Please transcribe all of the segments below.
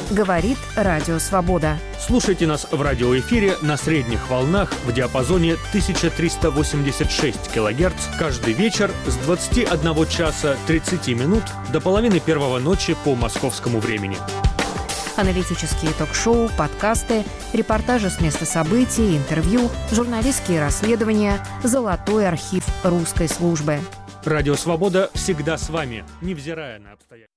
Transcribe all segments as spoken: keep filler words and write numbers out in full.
Говорит Радио Свобода. Слушайте нас в радиоэфире на средних волнах в диапазоне тысяча триста восемьдесят шесть килогерц каждый вечер с двадцати одного часа тридцати минут до половины первого ночи по московскому времени. Аналитические ток-шоу, подкасты, репортажи с места событий, интервью, журналистские расследования, золотой архив русской службы. Радио Свобода всегда с вами, невзирая на обстоятельства.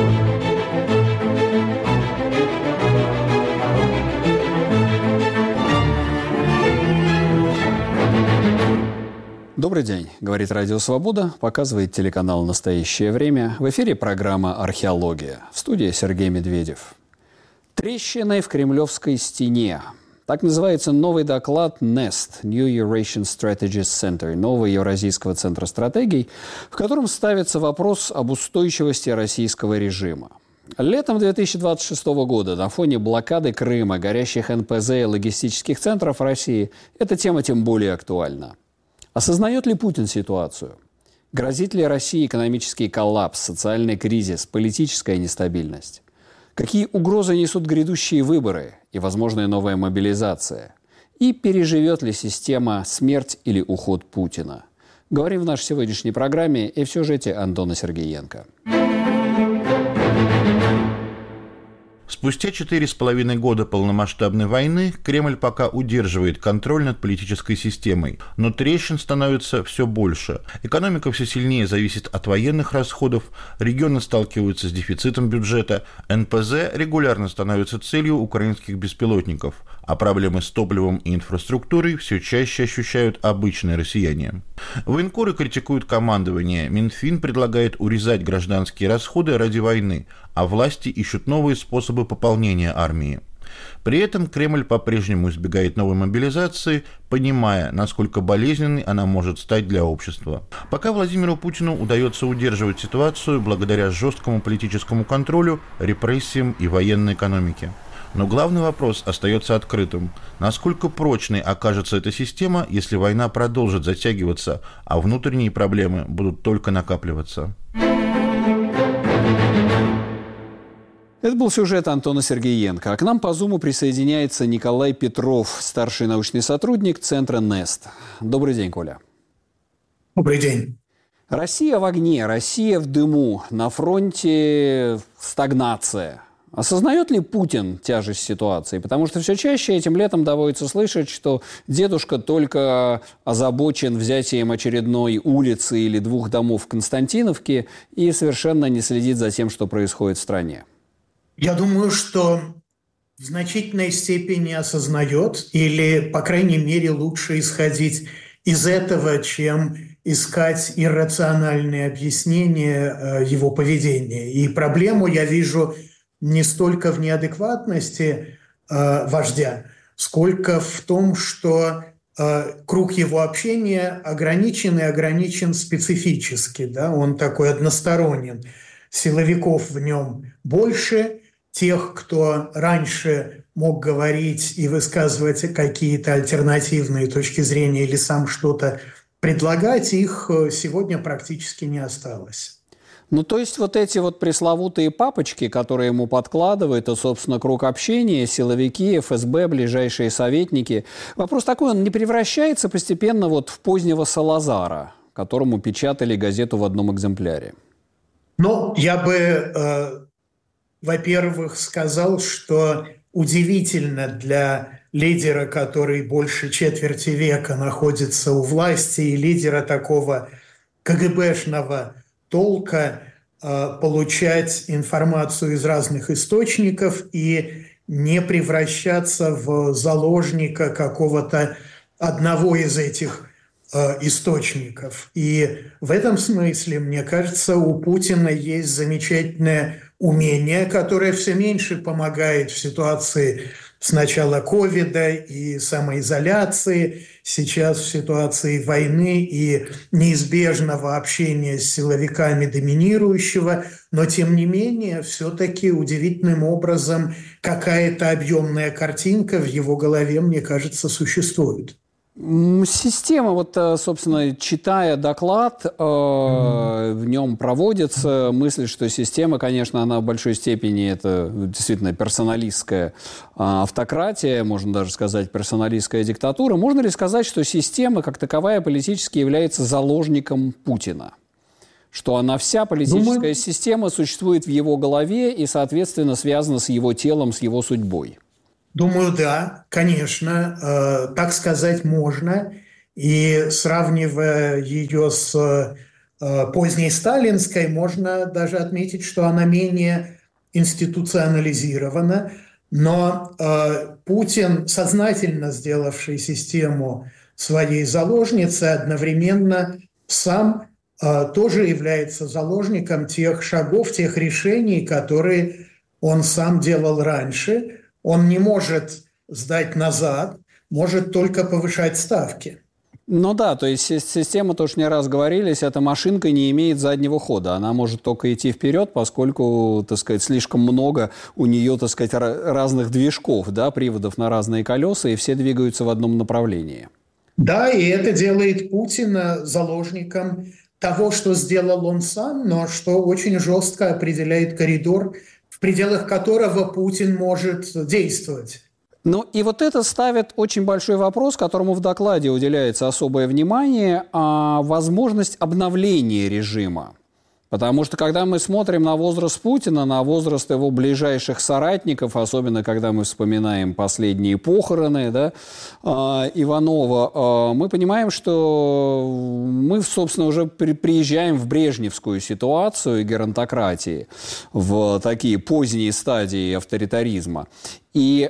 Добрый день, говорит Радио Свобода, показывает телеканал «Настоящее время». В эфире программа «Археология». В студии Сергей Медведев. Трещины в Кремлевской стене. Так называется новый доклад нест, New Eurasian Strategies Center, нового Евразийского центра стратегий, в котором ставится вопрос об устойчивости российского режима. Летом две тысячи двадцать шестого года на фоне блокады Крыма, горящих эн пэ зэ и логистических центров России эта тема тем более актуальна. Осознает ли Путин ситуацию? Грозит ли России экономический коллапс, социальный кризис, политическая нестабильность? Какие угрозы несут грядущие выборы и возможная новая мобилизация? И переживет ли система смерть или уход Путина? Говорим в нашей сегодняшней программе и в сюжете Антона Сергеенко. Спустя четыре с половиной года полномасштабной войны Кремль пока удерживает контроль над политической системой, но трещин становится все больше. Экономика все сильнее зависит от военных расходов, регионы сталкиваются с дефицитом бюджета, эн пэ зэ регулярно становится целью украинских беспилотников, а проблемы с топливом и инфраструктурой все чаще ощущают обычные россияне. Военкоры критикуют командование, Минфин предлагает урезать гражданские расходы ради войны, а власти ищут новые способы пополнения армии. При этом Кремль по-прежнему избегает новой мобилизации, понимая, насколько болезненной она может стать для общества. Пока Владимиру Путину удается удерживать ситуацию благодаря жесткому политическому контролю, репрессиям и военной экономике. Но главный вопрос остается открытым. Насколько прочной окажется эта система, если война продолжит затягиваться, а внутренние проблемы будут только накапливаться? Это был сюжет Антона Сергеенко. А к нам по Зуму присоединяется Николай Петров, старший научный сотрудник Центра нест. Добрый день, Коля. Добрый день. Россия в огне, Россия в дыму, на фронте стагнация. Осознает ли Путин тяжесть ситуации? Потому что все чаще этим летом доводится слышать, что дедушка только озабочен взятием очередной улицы или двух домов в Константиновке и совершенно не следит за тем, что происходит в стране. Я думаю, что в значительной степени осознает, или, по крайней мере, лучше исходить из этого, чем искать иррациональные объяснения его поведения. И проблему я вижу не столько в неадекватности э, вождя, сколько в том, что э, круг его общения ограничен и ограничен специфически. Да? Он такой односторонен. Силовиков в нем больше, тех, кто раньше мог говорить и высказывать какие-то альтернативные точки зрения или сам что-то предлагать, их сегодня практически не осталось. Ну, то есть вот эти вот пресловутые папочки, которые ему подкладывают, это, собственно, круг общения, силовики, эф эс бэ, ближайшие советники. Вопрос такой, он не превращается постепенно вот в позднего Салазара, которому печатали газету в одном экземпляре? Ну, я бы, э, во-первых, сказал, что удивительно для лидера, который больше четверти века находится у власти, и лидера такого ка гэ бэшного толка, э, получать информацию из разных источников и не превращаться в заложника какого-то одного из этих э, источников. И в этом смысле, мне кажется, у Путина есть замечательное умение, которое все меньше помогает в ситуации сначала ковида и самоизоляции, сейчас в ситуации войны и неизбежного общения с силовиками доминирующего, но тем не менее все-таки удивительным образом какая-то объемная картинка в его голове, мне кажется, существует. Система, вот, собственно, читая доклад, mm-hmm. в нем проводится мысль, что система, конечно, она в большой степени это действительно персоналистская автократия, можно даже сказать персоналистская диктатура. Можно ли сказать, что система, как таковая, политически является заложником Путина? Что она вся политическая Думаю... система существует в его голове и, соответственно, связана с его телом, с его судьбой? Думаю, да, конечно, э, так сказать можно. И сравнивая ее с э, поздней сталинской, можно даже отметить, что она менее институционализирована. Но э, Путин, сознательно сделавший систему своей заложницей, одновременно сам э, тоже является заложником тех шагов, тех решений, которые он сам делал раньше. Он не может сдать назад, может только повышать ставки. Ну да, то есть система, то, что не раз говорились, эта машинка не имеет заднего хода. Она может только идти вперед, поскольку, так сказать, слишком много у нее, так сказать, разных движков, да, приводов на разные колеса, и все двигаются в одном направлении. Да, и это делает Путина заложником того, что сделал он сам, но что очень жестко определяет коридор, в пределах которого Путин может действовать. Ну и вот это ставит очень большой вопрос, которому в докладе уделяется особое внимание, а возможность обновления режима. Потому что когда мы смотрим на возраст Путина, на возраст его ближайших соратников, особенно когда мы вспоминаем последние похороны, да, Иванова, мы понимаем, что мы, собственно, уже приезжаем в брежневскую ситуацию геронтократии, в такие поздние стадии авторитаризма. И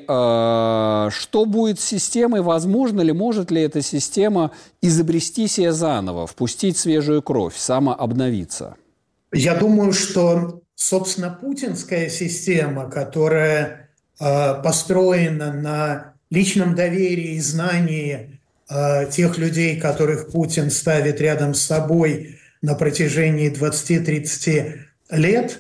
э, что будет с системой? Возможно ли, может ли эта система изобрести себя заново, впустить свежую кровь, самообновиться? Я думаю, что, собственно, путинская система, которая э, построена на личном доверии и знании э, тех людей, которых Путин ставит рядом с собой на протяжении двадцати-тридцати лет,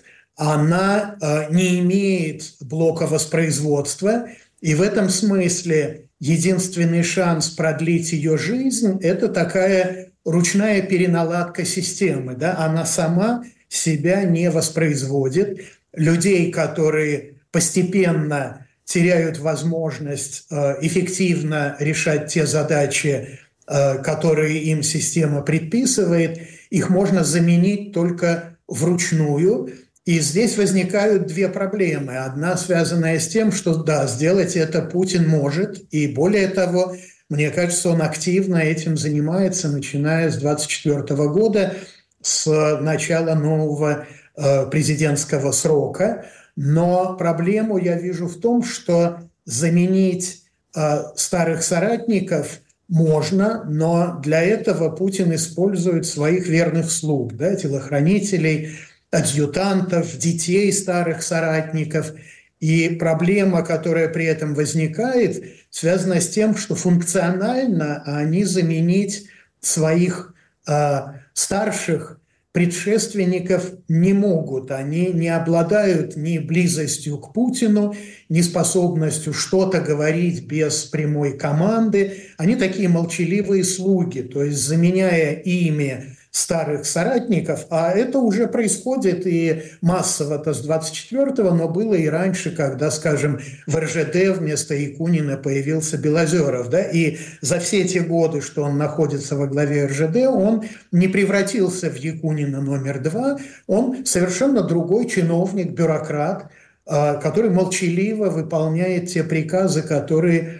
она э, не имеет блока воспроизводства. И в этом смысле единственный шанс продлить ее жизнь – это такая ручная переналадка системы. Да? Она сама себя не воспроизводит. Людей, которые постепенно теряют возможность э, эффективно решать те задачи, э, которые им система предписывает, их можно заменить только вручную. И здесь возникают две проблемы. Одна, связанная с тем, что да, сделать это Путин может, и более того, мне кажется, он активно этим занимается, начиная с двадцать четвёртого года, с начала нового э, президентского срока. Но проблему я вижу в том, что заменить э, старых соратников можно, но для этого Путин использует своих верных слуг, да, телохранителей, адъютантов, детей старых соратников. И проблема, которая при этом возникает, связана с тем, что функционально они заменить своих э, старших предшественников не могут. Они не обладают ни близостью к Путину, ни способностью что-то говорить без прямой команды. Они такие молчаливые слуги, то есть заменяя ими старых соратников, а это уже происходит и массово-то с двадцать четвёртого, но было и раньше, когда, скажем, в эр жэ дэ вместо Якунина появился Белозеров, да, и за все те годы, что он находится во главе эр жэ дэ, он не превратился в Якунина номер два, он совершенно другой чиновник, бюрократ, который молчаливо выполняет те приказы, которые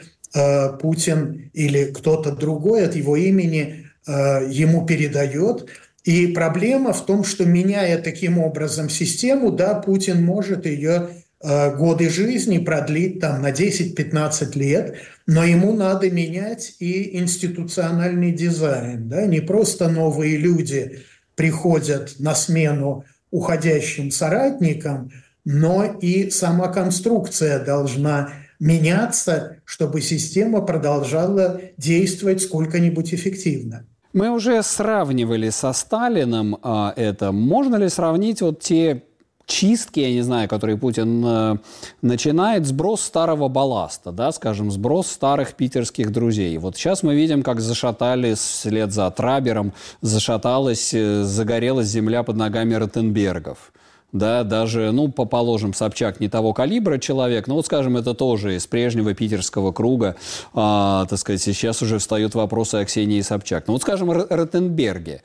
Путин или кто-то другой от его имени ему передает. И проблема в том, что, меняя таким образом систему, да, Путин может ее э, годы жизни продлить там, на десять-пятнадцать лет, но ему надо менять и институциональный дизайн. Да? Не просто новые люди приходят на смену уходящим соратникам, но и сама конструкция должна меняться, чтобы система продолжала действовать сколько-нибудь эффективно. Мы уже сравнивали со Сталиным а, это. Можно ли сравнить вот те чистки, я не знаю, которые Путин э, начинает, сброс старого балласта, да, скажем, сброс старых питерских друзей. Вот сейчас мы видим, как зашатались вслед за Трабером, зашаталась, э, загорелась земля под ногами Ротенбергов. Да, даже, ну, положим, Собчак не того калибра человек, но вот, скажем, это тоже из прежнего питерского круга, а, так сказать, сейчас уже встают вопросы о Ксении Собчак. Ну, вот, скажем, Ротенберги.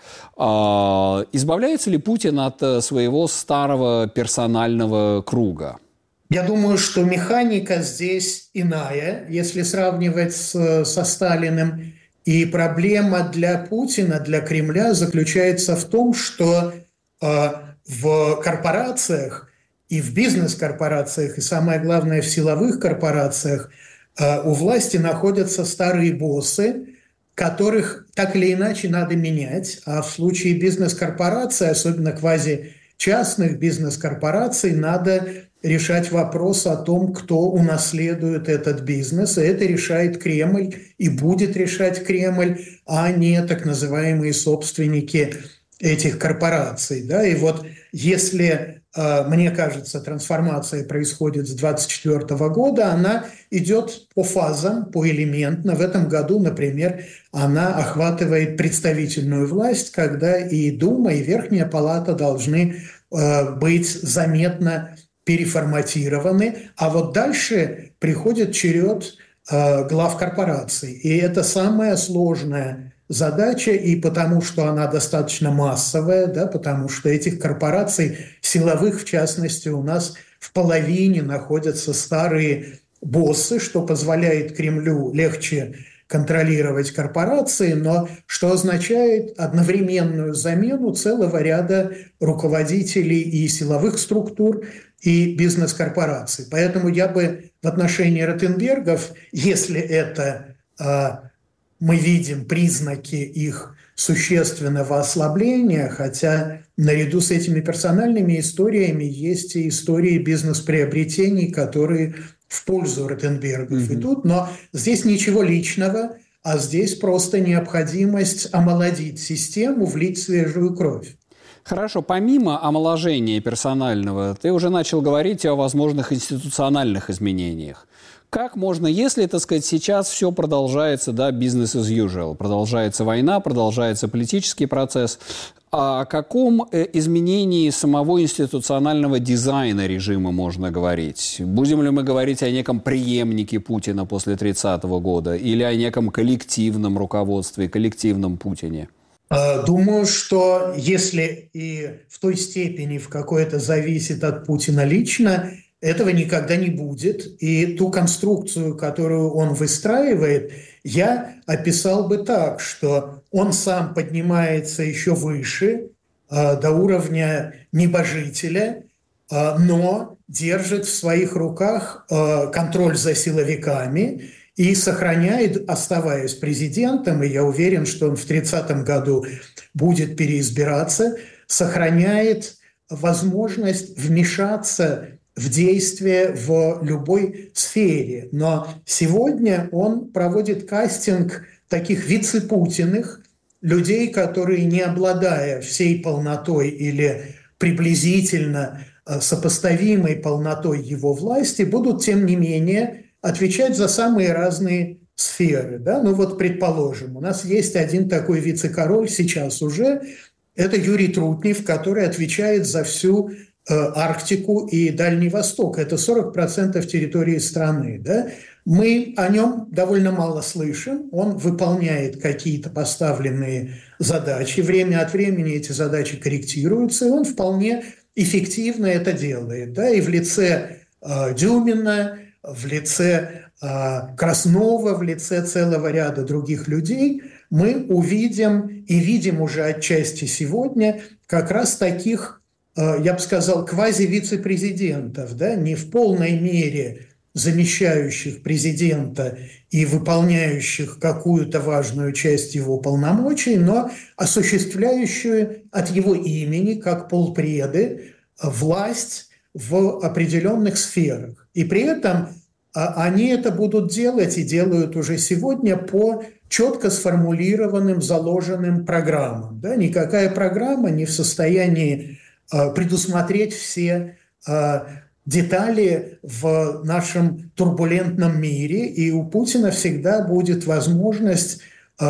А, избавляется ли Путин от своего старого персонального круга? Я думаю, что механика здесь иная, если сравнивать с, со Сталиным. И проблема для Путина, для Кремля заключается в том, что э, в корпорациях и в бизнес-корпорациях, и самое главное в силовых корпорациях э, у власти находятся старые боссы, которых так или иначе надо менять. А в случае бизнес-корпораций, особенно квази-частных бизнес-корпораций, надо решать вопрос о том, кто унаследует этот бизнес. И это решает Кремль и будет решать Кремль, а не так называемые собственники этих корпораций. Да? И вот если, мне кажется, трансформация происходит с двадцать четвёртого года, она идет по фазам, поэлементно. В этом году, например, она охватывает представительную власть, когда и Дума, и Верхняя Палата должны быть заметно переформатированы, а вот дальше приходит черед э, глав корпораций. И это самая сложная задача, и потому что она достаточно массовая, да, потому что этих корпораций, силовых в частности, у нас в половине находятся старые боссы, что позволяет Кремлю легче контролировать корпорации, но что означает одновременную замену целого ряда руководителей и силовых структур, и бизнес-корпораций. Поэтому я бы в отношении Ротенбергов, если это э, мы видим признаки их существенного ослабления, хотя наряду с этими персональными историями есть и истории бизнес-приобретений, которые в пользу Ротенбергов mm-hmm. идут, но здесь ничего личного, а здесь просто необходимость омолодить систему, влить свежую кровь. Хорошо, помимо омоложения персонального, ты уже начал говорить о возможных институциональных изменениях. Как можно, если, так сказать, сейчас все продолжается, да, business as usual, продолжается война, продолжается политический процесс, о каком изменении самого институционального дизайна режима можно говорить? Будем ли мы говорить о неком преемнике Путина после тридцатого года или о неком коллективном руководстве, коллективном Путине? Думаю, что если и в той степени, в какой это зависит от Путина лично, этого никогда не будет. И ту конструкцию, которую он выстраивает, я описал бы так, что он сам поднимается еще выше, до уровня небожителя, но держит в своих руках контроль за силовиками и сохраняет, оставаясь президентом, и я уверен, что он в тридцатом году будет переизбираться, сохраняет возможность вмешаться в действие в любой сфере. Но сегодня он проводит кастинг таких вице-Путиных, людей, которые, не обладая всей полнотой или приблизительно сопоставимой полнотой его власти, будут, тем не менее, отвечать за самые разные сферы. Да? Ну вот, предположим, у нас есть один такой вице-король сейчас уже, это Юрий Трутнев, который отвечает за всю э, Арктику и Дальний Восток. Это сорок процентов территории страны. Да? Мы о нем довольно мало слышим. Он выполняет какие-то поставленные задачи. Время от времени эти задачи корректируются, и он вполне эффективно это делает. Да? И в лице э, Дюмина, в лице э, Краснова, в лице целого ряда других людей мы увидим и видим уже отчасти сегодня как раз таких, э, я бы сказал, квази-вице-президентов, да? Не в полной мере замещающих президента и выполняющих какую-то важную часть его полномочий, но осуществляющую от его имени, как полпреды, власть в определенных сферах. И при этом они это будут делать и делают уже сегодня по четко сформулированным, заложенным программам. Да? Никакая программа не в состоянии предусмотреть все детали в нашем турбулентном мире, и у Путина всегда будет возможность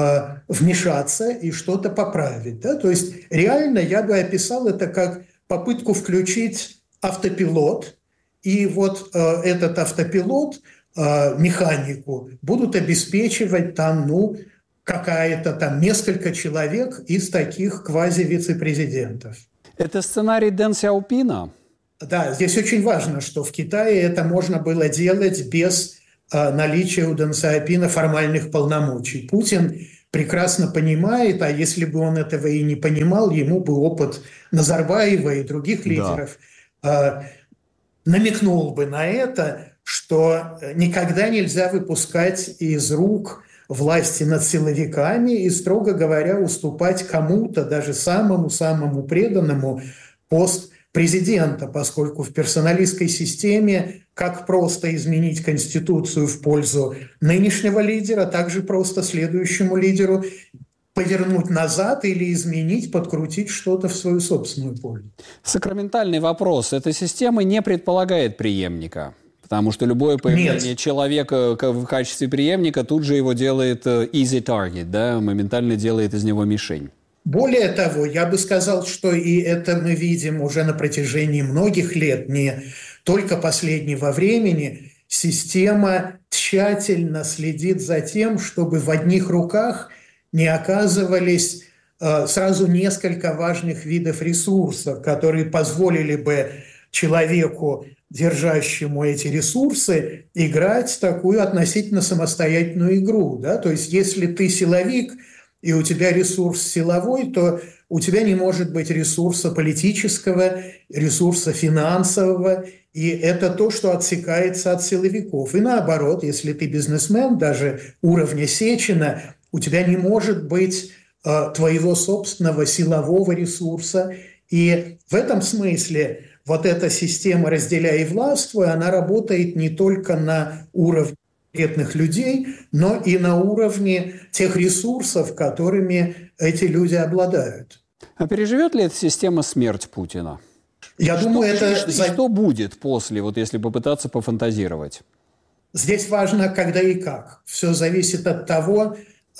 вмешаться и что-то поправить. Да? То есть реально я бы описал это как попытку включить автопилот, и вот э, этот автопилот, э, механику, будут обеспечивать там, ну, какая-то там несколько человек из таких квази-вице-президентов. Это сценарий Дэн Сяопина? Да, здесь очень важно, что в Китае это можно было делать без э, наличия у Дэн Сяопина формальных полномочий. Путин прекрасно понимает, а если бы он этого и не понимал, ему бы опыт Назарбаева и других лидеров да. э, намекнул бы на это, что никогда нельзя выпускать из рук власти над силовиками и, строго говоря, уступать кому-то, даже самому-самому преданному, пост президента, поскольку в персоналистской системе как просто изменить Конституцию в пользу нынешнего лидера, так же просто следующему лидеру повернуть назад или изменить, подкрутить что-то в свою собственную пользу. Сакраментальный вопрос. Эта система не предполагает преемника, потому что любое появление Нет. человека в качестве преемника тут же его делает easy target, да, моментально делает из него мишень. Более того, я бы сказал, что и это мы видим уже на протяжении многих лет, не только последнего времени, система тщательно следит за тем, чтобы в одних руках не оказывались э, сразу несколько важных видов ресурсов, которые позволили бы человеку, держащему эти ресурсы, играть такую относительно самостоятельную игру. Да? То есть если ты силовик, и у тебя ресурс силовой, то у тебя не может быть ресурса политического, ресурса финансового, и это то, что отсекается от силовиков. И наоборот, если ты бизнесмен, даже уровня Сечина, у тебя не может быть э, твоего собственного силового ресурса. И в этом смысле вот эта система «разделяй и властвуй», она работает не только на уровне конкретных людей, но и на уровне тех ресурсов, которыми эти люди обладают. А переживет ли эта система смерть Путина? Я что, думаю, это... Что, что будет после, вот если попытаться пофантазировать? Здесь важно, когда и как. Все зависит от того,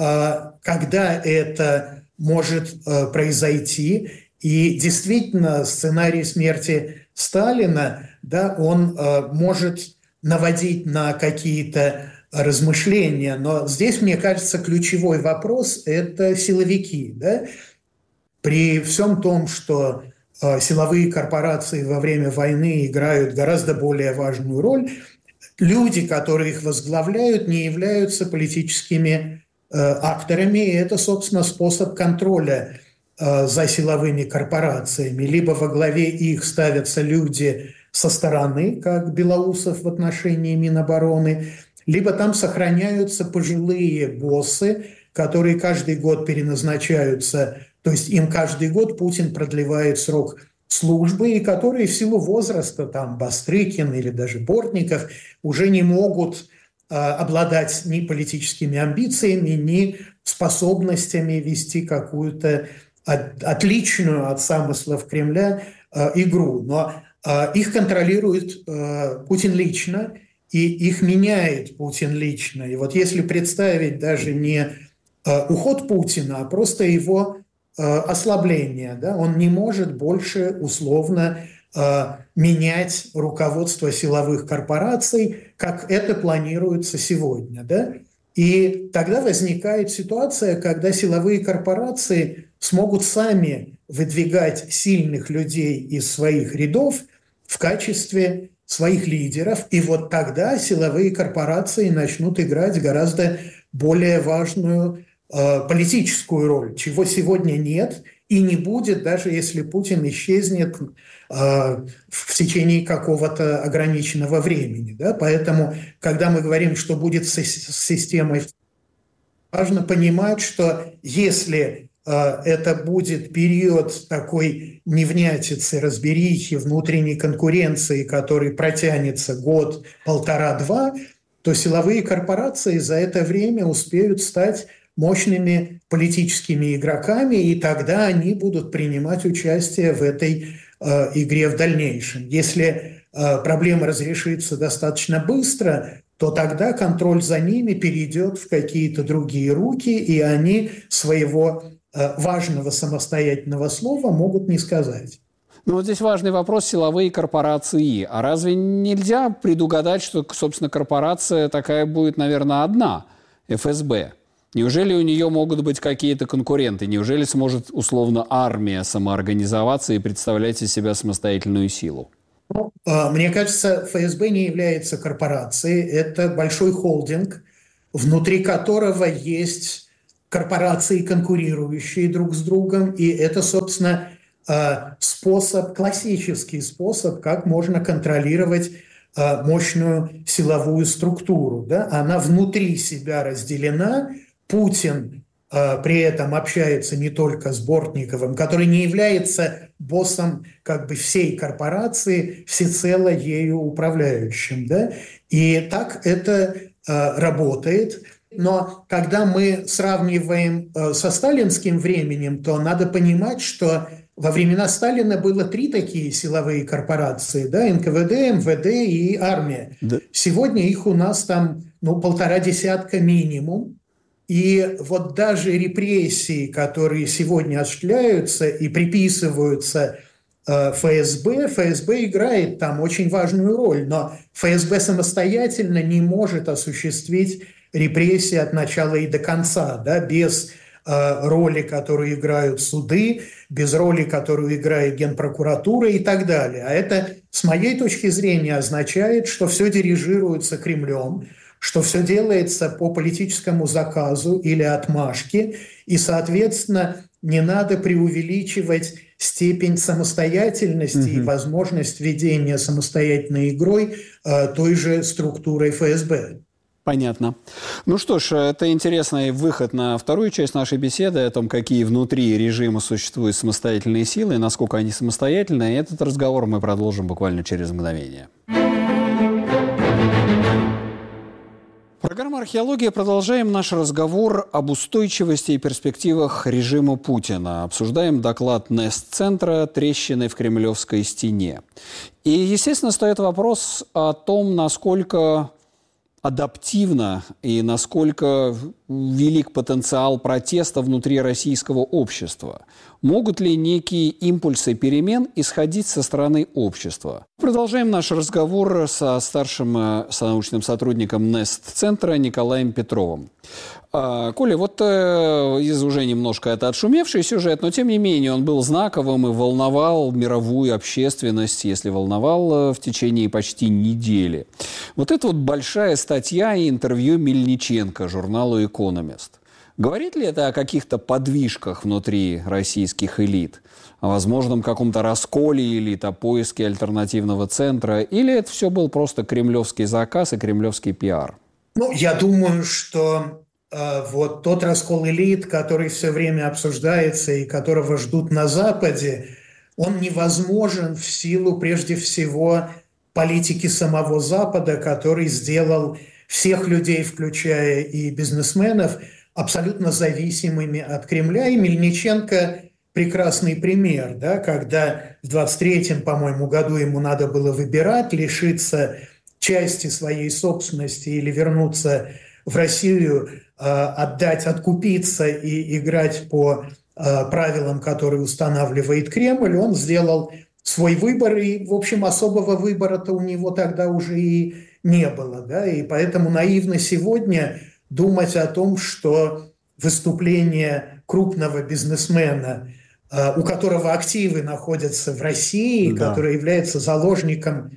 когда это может произойти. И действительно, сценарий смерти Сталина, да, он может наводить на какие-то размышления. Но здесь, мне кажется, ключевой вопрос – это силовики. Да? При всем том, что э, силовые корпорации во время войны играют гораздо более важную роль, люди, которые их возглавляют, не являются политическими э, акторами, и это, собственно, способ контроля э, за силовыми корпорациями. Либо во главе их ставятся люди со стороны, как Белоусов в отношении Минобороны, либо там сохраняются пожилые боссы, которые каждый год переназначаются, то есть им каждый год Путин продлевает срок службы, и которые в силу возраста, там Бастрыкин или даже Бортников, уже не могут э, обладать ни политическими амбициями, ни способностями вести какую-то от, отличную от замыслов Кремля э, игру. Но их контролирует э, Путин лично, и их меняет Путин лично. И вот если представить даже не э, уход Путина, а просто его э, ослабление, да, он не может больше условно э, менять руководство силовых корпораций, как это планируется сегодня. Да? И тогда возникает ситуация, когда силовые корпорации смогут сами выдвигать сильных людей из своих рядов в качестве своих лидеров. И вот тогда силовые корпорации начнут играть гораздо более важную э, политическую роль, чего сегодня нет и не будет, даже если Путин исчезнет э, в течение какого-то ограниченного времени. Да? Поэтому, когда мы говорим, что будет с, с системой, важно понимать, что если это будет период такой невнятицы, разберихи, внутренней конкуренции, который протянется год, полтора, два, то силовые корпорации за это время успеют стать мощными политическими игроками, и тогда они будут принимать участие в этой э, игре в дальнейшем. Если э, проблема разрешится достаточно быстро, то тогда контроль за ними перейдет в какие-то другие руки, и они своего э, важного самостоятельного слова могут не сказать. Ну, вот здесь важный вопрос силовые корпорации. А разве нельзя предугадать, что, собственно, корпорация такая будет, наверное, одна, эф эс бэ? Неужели у нее могут быть какие-то конкуренты? Неужели сможет, условно, армия самоорганизоваться и представлять из себя самостоятельную силу? Ну, мне кажется, эф эс бэ не является корпорацией. Это большой холдинг, внутри которого есть корпорации, конкурирующие друг с другом. И это, собственно, способ, классический способ, как можно контролировать мощную силовую структуру. Да? Она внутри себя разделена. Путин при этом общается не только с Бортниковым, который не является боссом как бы всей корпорации, всецело ею управляющим. Да? И так это работает. Но когда мы сравниваем со сталинским временем, то надо понимать, что во времена Сталина было три такие силовые корпорации, да, эн ка вэ дэ, эм вэ дэ и армия. Да. Сегодня их у нас там ну, полтора десятка минимум. И вот даже репрессии, которые сегодня осуществляются и приписываются э, эф эс бэ, эф эс бэ играет там очень важную роль, но эф эс бэ самостоятельно не может осуществить репрессии от начала и до конца, да, без роли, которую играют суды, без роли, которую играет Генпрокуратура и так далее. А это, с моей точки зрения, означает, что все дирижируется Кремлем, что все делается по политическому заказу или отмашке, и, соответственно, не надо преувеличивать степень самостоятельности mm-hmm. и возможность ведения самостоятельной игрой э, той же структурой эф эс бэ. Понятно. Ну что ж, это интересный выход на вторую часть нашей беседы о том, какие внутри режима существуют самостоятельные силы и насколько они самостоятельны. И этот разговор мы продолжим буквально через мгновение. Программа «Археология». Продолжаем наш разговор об устойчивости и перспективах режима Путина. Обсуждаем доклад Нест-центра «Трещины в Кремлевской стене». И, естественно, стоит вопрос о том, насколько адаптивно и насколько велик потенциал протеста внутри российского общества. Могут ли некие импульсы перемен исходить со стороны общества? Продолжаем наш разговор со старшим научным сотрудником Нест-центра Николаем Петровым. Коля, вот из уже немножко это отшумевший сюжет, но тем не менее он был знаковым и волновал мировую общественность, если волновал в течение почти недели. Вот это вот большая статья и интервью Мельниченко журналу «Экономист». Говорит ли это о каких-то подвижках внутри российских элит? О возможном каком-то расколе элит, о поиске альтернативного центра? Или это все был просто кремлевский заказ и кремлевский пиар? Ну, я думаю, что э, вот тот раскол элит, который все время обсуждается и которого ждут на Западе, он невозможен в силу, прежде всего, политики самого Запада, который сделал всех людей, включая и бизнесменов, абсолютно зависимыми от Кремля. И Мельниченко прекрасный пример, да, когда в двадцать третьем, по-моему, году ему надо было выбирать, лишиться части своей собственности или вернуться в Россию, э, отдать, откупиться и играть по э, правилам, которые устанавливает Кремль. Он сделал свой выбор, и, в общем, особого выбора-то у него тогда уже и не было. Да? И поэтому наивно сегодня думать о том, что выступление крупного бизнесмена, у которого активы находятся в России, да, который является заложником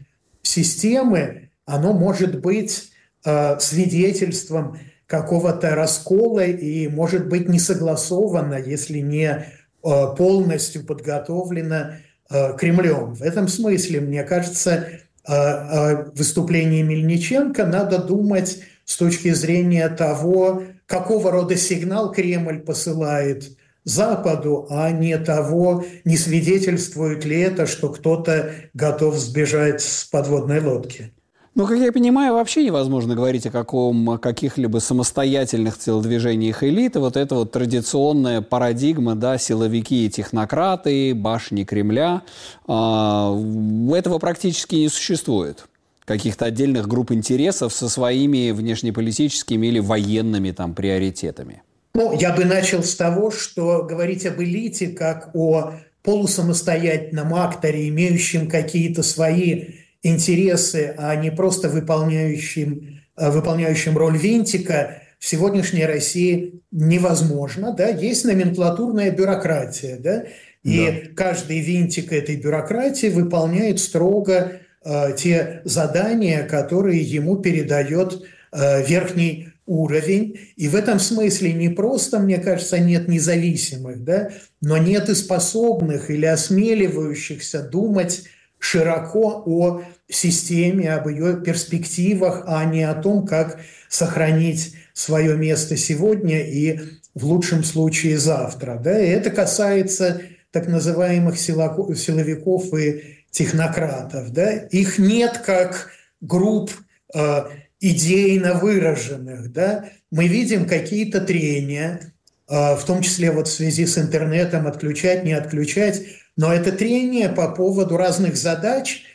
системы, оно может быть свидетельством какого-то раскола и может быть не согласовано, если не полностью подготовлено Кремлем. В этом смысле, мне кажется, о выступлении Мельниченко надо думать с точки зрения того, какого рода сигнал Кремль посылает Западу, а не того, не свидетельствует ли это, что кто-то готов сбежать с подводной лодки. Ну, как я понимаю, вообще невозможно говорить о каком, о каких-либо самостоятельных телодвижениях элиты. Вот это вот традиционная парадигма, да, силовики и технократы, башни Кремля. А, этого практически не существует. Каких-то отдельных групп интересов со своими внешнеполитическими или военными там приоритетами. Ну, я бы начал с того, что говорить об элите как о полусамостоятельном акторе, имеющем какие-то свои интересы, а не просто выполняющим, выполняющим роль винтика, в сегодняшней России невозможно. Да? Есть номенклатурная бюрократия, да? И да. Каждый винтик этой бюрократии выполняет строго э, те задания, которые ему передает э, верхний уровень. И в этом смысле не просто, мне кажется, нет независимых, да? Но нет и способных или осмеливающихся думать широко о системе, об ее перспективах, а не о том, как сохранить свое место сегодня и в лучшем случае завтра. Да? И это касается так называемых силовиков и технократов. Да? Их нет как групп э, идейно выраженных. Да? Мы видим какие-то трения, э, в том числе вот в связи с интернетом, отключать, не отключать, но это трение по поводу разных задач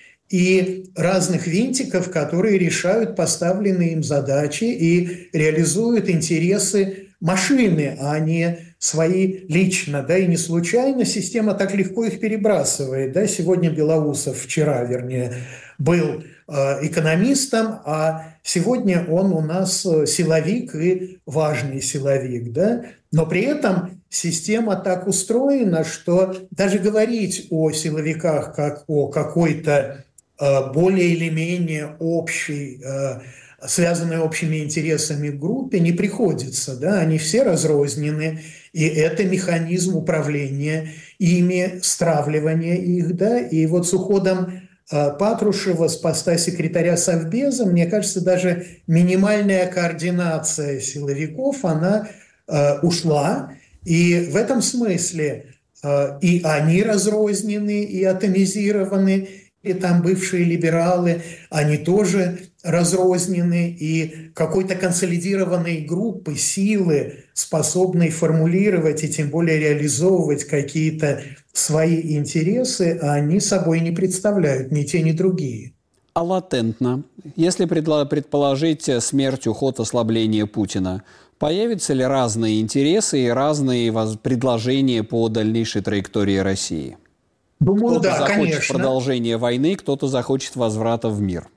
и разных винтиков, которые решают поставленные им задачи и реализуют интересы машины, а не свои лично. Да? И не случайно система так легко их перебрасывает. Да? Сегодня Белоусов, вчера, вернее, был э, экономистом, а сегодня он у нас силовик и важный силовик. Да? Но при этом система так устроена, что даже говорить о силовиках как о какой-то э, более или менее общей, э, связанной общими интересами группе не приходится. Да? Они все разрознены, и это механизм управления ими, стравливания их. Да? И вот с уходом э, Патрушева с поста секретаря Совбеза, мне кажется, даже минимальная координация силовиков, она э, ушла. И в этом смысле э, и они разрознены, и атомизированы, и там бывшие либералы, они тоже разрознены, и какой-то консолидированной группы, силы, способной формулировать и тем более реализовывать какие-то свои интересы, они собой не представляют ни те, ни другие. А латентно, если предположить смерть, уход, ослабление Путина, появятся ли разные интересы и разные предложения по дальнейшей траектории России? Думаю, кто-то да, захочет конечно. продолжения войны, кто-то захочет возврата в мир.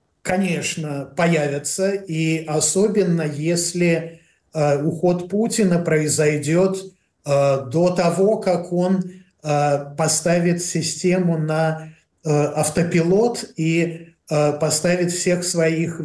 Конечно, появятся, и особенно если э, уход Путина произойдет э, до того, как он э, поставит систему на э, автопилот и э, поставит всех своих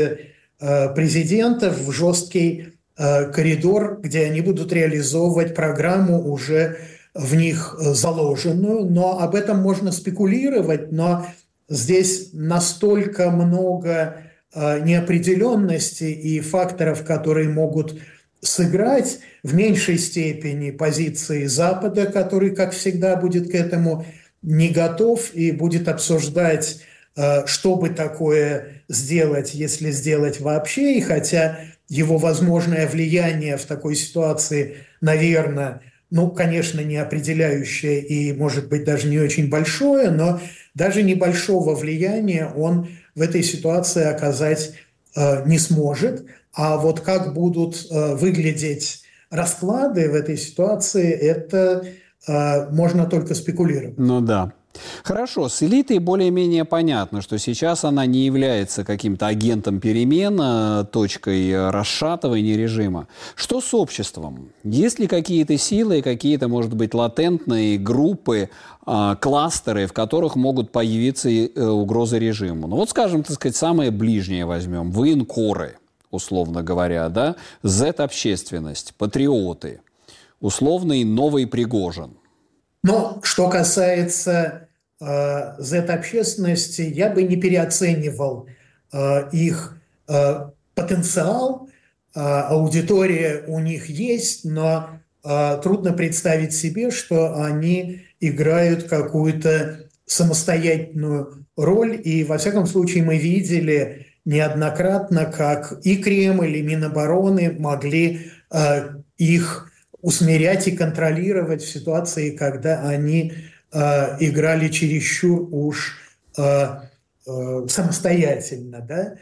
вице-президентов в жесткий э, коридор, где они будут реализовывать программу уже в них заложенную. Но об этом можно спекулировать, но здесь настолько много э, неопределенности и факторов, которые могут сыграть в меньшей степени позиции Запада, который, как всегда, будет к этому не готов и будет обсуждать, э, что бы такое сделать, если сделать вообще. И хотя его возможное влияние в такой ситуации, наверное, ну, конечно, не определяющее и, может быть, даже не очень большое, но даже небольшого влияния он в этой ситуации оказать э, не сможет. А вот как будут э, выглядеть расклады в этой ситуации, это э, можно только спекулировать. Ну да. Хорошо, с элитой более-менее понятно, что сейчас она не является каким-то агентом перемен, точкой расшатывания режима. Что с обществом? Есть ли какие-то силы, какие-то, может быть, латентные группы, кластеры, в которых могут появиться угрозы режиму? Ну вот, скажем, так сказать, самое ближнее возьмем. Военкоры, условно говоря, да? Зет-общественность, патриоты, условный новый Пригожин. Но что касается э, зет-общественности, я бы не переоценивал э, их э, потенциал. Э, аудитория у них есть, но э, трудно представить себе, что они играют какую-то самостоятельную роль, и, во всяком случае, мы видели неоднократно, как и Кремль, и Минобороны могли э, их усмирять и контролировать в ситуации, когда они э, играли чересчур уж э, э, самостоятельно. Да?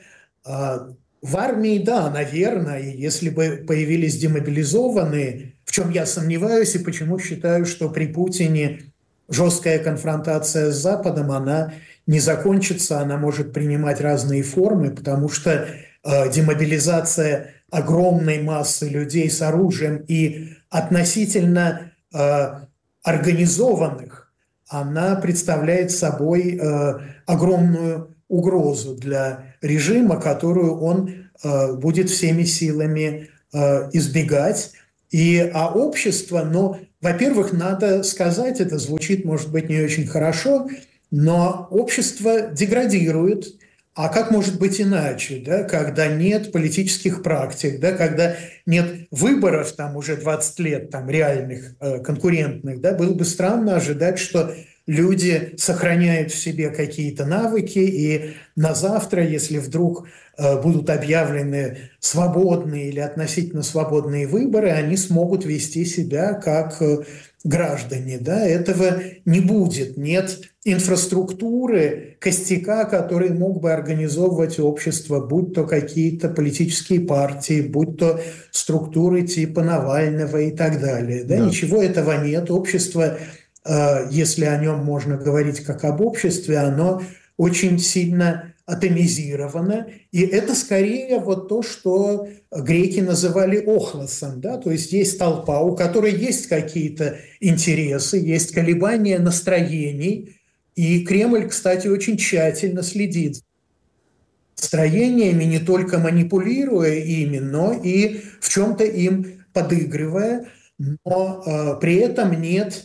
Э, в армии, да, наверное, если бы появились демобилизованные, в чем я сомневаюсь и почему считаю, что при Путине жесткая конфронтация с Западом, она не закончится, она может принимать разные формы, потому что э, демобилизация огромной массы людей с оружием и относительно э, организованных, она представляет собой э, огромную угрозу для режима, которую он э, будет всеми силами э, избегать. И, а общество, ну, во-первых, надо сказать, это звучит, может быть, не очень хорошо, но общество деградирует. А как может быть иначе, да, когда нет политических практик, да, когда нет выборов там уже двадцать лет, там, реальных, э, конкурентных, да, было бы странно ожидать, что люди сохраняют в себе какие-то навыки, и на завтра, если вдруг э, будут объявлены свободные или относительно свободные выборы, они смогут вести себя как э, граждане. Да? Этого не будет. Нет инфраструктуры, костяка, который мог бы организовывать общество, будь то какие-то политические партии, будь то структуры типа Навального и так далее. Да? Да. Ничего этого нет. Общество, если о нем можно говорить как об обществе, оно очень сильно атомизировано. И это скорее вот то, что греки называли охлосом. Да? То есть есть толпа, у которой есть какие-то интересы, есть колебания настроений. И Кремль, кстати, очень тщательно следит за настроениями, не только манипулируя ими, но и в чем-то им подыгрывая. Но э, при этом нет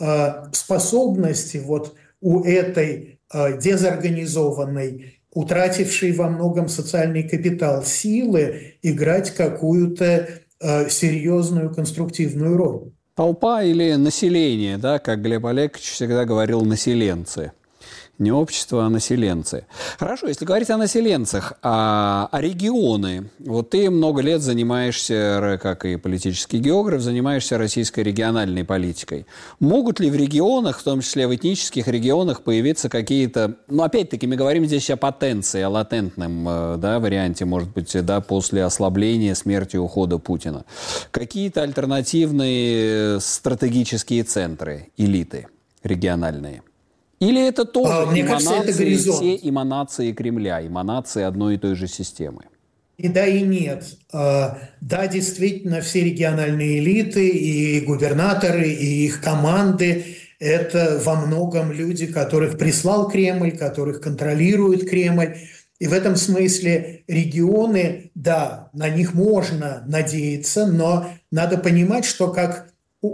способности вот у этой э, дезорганизованной, утратившей во многом социальный капитал силы играть какую-то э, серьезную конструктивную роль. Толпа или население, да, как Глеб Олегович всегда говорил, населенцы. Не общество, а населенцы. Хорошо, если говорить о населенцах, а, а регионы. Вот ты много лет занимаешься, как и политический географ, занимаешься российской региональной политикой. Могут ли в регионах, в том числе в этнических регионах, появиться какие-то... Ну, опять-таки, мы говорим здесь о потенции, о латентном, да, варианте, может быть, да, после ослабления, смерти, ухода Путина. Какие-то альтернативные стратегические центры, элиты региональные? Или это тоже а, мне эманации, кажется, это горизонт. Все эманации Кремля, эманации одной и той же системы? И да, и нет. Да, действительно, все региональные элиты и губернаторы, и их команды – это во многом люди, которых прислал Кремль, которых контролирует Кремль. И в этом смысле регионы, да, на них можно надеяться, но надо понимать, что как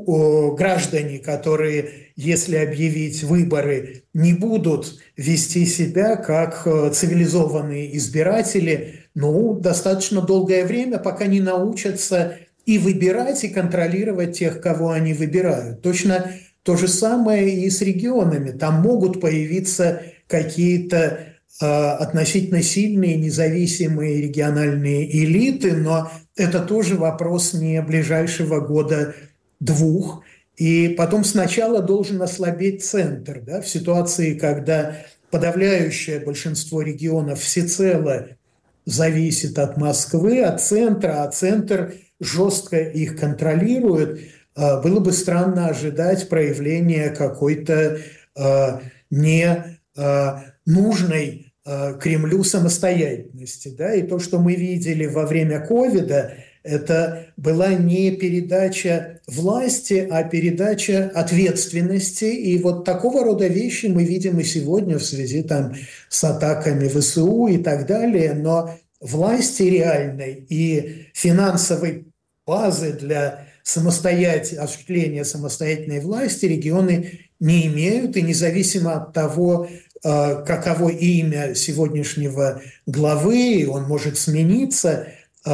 граждане, которые, если объявить выборы, не будут вести себя как цивилизованные избиратели, ну, достаточно долгое время, пока не научатся и выбирать, и контролировать тех, кого они выбирают. Точно то же самое и с регионами. Там могут появиться какие-то э, относительно сильные независимые региональные элиты, но это тоже вопрос не ближайшего года двух, и потом сначала должен ослабеть центр, да, в ситуации, когда подавляющее большинство регионов всецело зависит от Москвы, от центра, а центр жестко их контролирует, было бы странно ожидать проявления какой-то э, не э, нужной э, Кремлю самостоятельности. Да? И то, что мы видели во время ковида, это была не передача власти, а передача ответственности. И вот такого рода вещи мы видим и сегодня в связи там, с атаками ВСУ и так далее. Но власти реальной и финансовой базы для самостоятель... осуществления самостоятельной власти регионы не имеют. И независимо от того, каково имя сегодняшнего главы, он может смениться,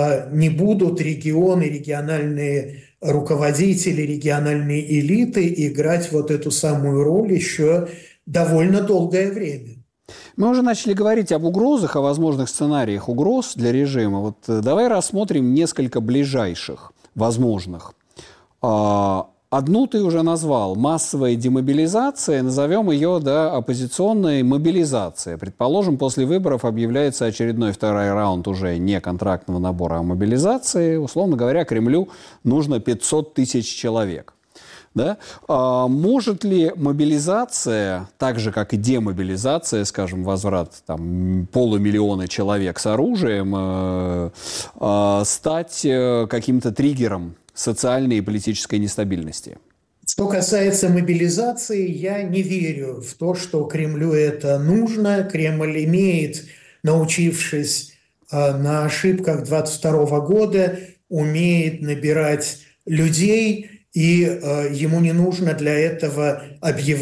не будут регионы, региональные руководители, региональные элиты играть вот эту самую роль еще довольно долгое время. Мы уже начали говорить об угрозах, о возможных сценариях угроз для режима. Вот давай рассмотрим несколько ближайших возможных. Одну ты уже назвал – массовая демобилизация, назовем ее, да, оппозиционной мобилизацией. Предположим, после выборов объявляется очередной второй раунд уже не контрактного набора, а мобилизации. Условно говоря, Кремлю нужно пятьсот тысяч человек. Да? А может ли мобилизация, так же как и демобилизация, скажем, возврат там, полумиллиона человек с оружием, э, э, стать э, каким-то триггером социальной и политической нестабильности? Что касается мобилизации, я не верю в то, что Кремлю это нужно. Кремль имеет, научившись э, на ошибках двадцать второго года, умеет набирать людей, и э, ему не нужно для этого объявлять